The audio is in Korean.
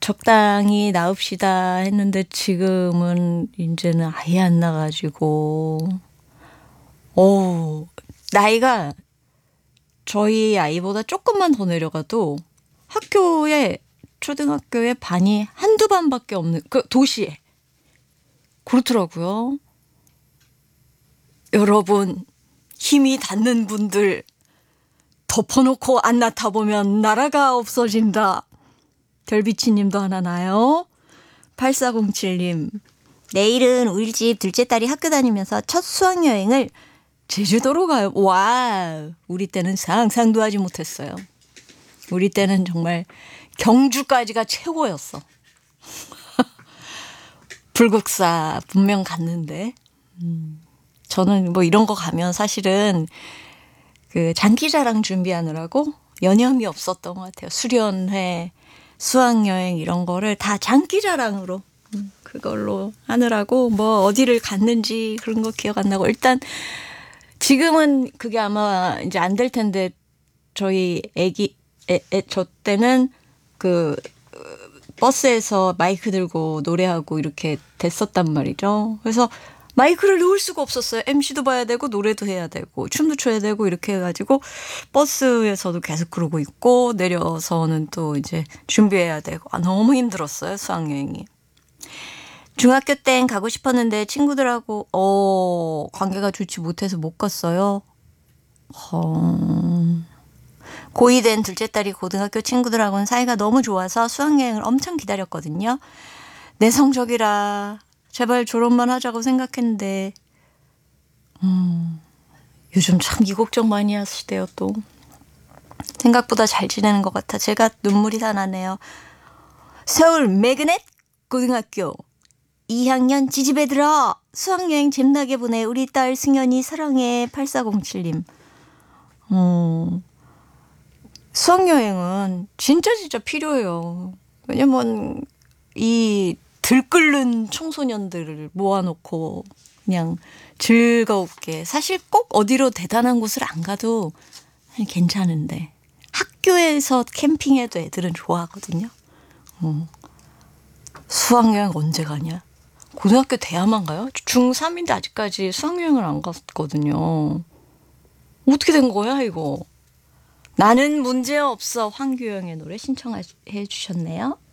적당히 나읍시다 했는데 지금은 이제는 아예 안 나가지고 나이가 저희 아이보다 조금만 더 내려가도 학교에 초등학교에 반이 한두 반밖에 없는 그 도시에 그렇더라고요. 여러분 힘이 닿는 분들 덮어놓고 안 나타보면 나라가 없어진다. 별비치님도 하나 나요. 8407님 내일은 우리 집 둘째 딸이 학교 다니면서 첫 수학여행을 제주도로 가요. 와, 우리 때는 상상도 하지 못했어요. 우리 때는 정말 경주까지가 최고였어. 불국사 분명 갔는데 저는 뭐 이런 거 가면 사실은 그 장기자랑 준비하느라고 여념이 없었던 것 같아요. 수련회, 수학여행 이런 거를 다 장기자랑으로 그걸로 하느라고 뭐 어디를 갔는지 그런 거 기억 안 나고 일단 지금은 그게 아마 이제 안 될 텐데 저희 저 때는 그 버스에서 마이크 들고 노래하고 이렇게 됐었단 말이죠. 그래서 마이크를 놓을 수가 없었어요. MC도 봐야 되고 노래도 해야 되고 춤도 춰야 되고 이렇게 해가지고 버스에서도 계속 그러고 있고 내려서는 또 이제 준비해야 되고 너무 힘들었어요. 수학여행이. 중학교 땐 가고 싶었는데 친구들하고 관계가 좋지 못해서 못 갔어요. 고2 된 둘째 딸이 고등학교 친구들하고는 사이가 너무 좋아서 수학여행을 엄청 기다렸거든요. 내 성적이라 제발 졸업만 하자고 생각했는데 요즘 참 이 걱정 많이 하시대요 또. 생각보다 잘 지내는 것 같아 제가 눈물이 다 나네요. 서울 매그넷 고등학교 2학년 지집애 들어 수학여행 잼나게 보내 우리 딸 승연이 사랑해. 8407님 수학여행은 진짜 필요해요. 왜냐면 이 들끓는 청소년들을 모아놓고 그냥 즐겁게 사실 꼭 어디로 대단한 곳을 안 가도 괜찮은데 학교에서 캠핑해도 애들은 좋아하거든요. 수학여행 언제 가냐? 고등학교 돼야만 가요? 중3인데 아직까지 수학여행을 안 갔거든요. 어떻게 된 거야 이거? 나는 문제없어 황규영의 노래 신청해 주셨네요.